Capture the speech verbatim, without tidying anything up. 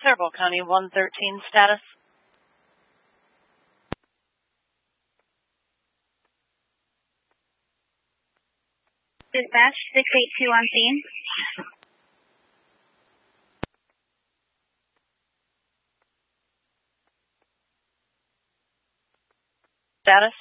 Cerebral County one thirteen status. Dispatch six eight two on scene. Status.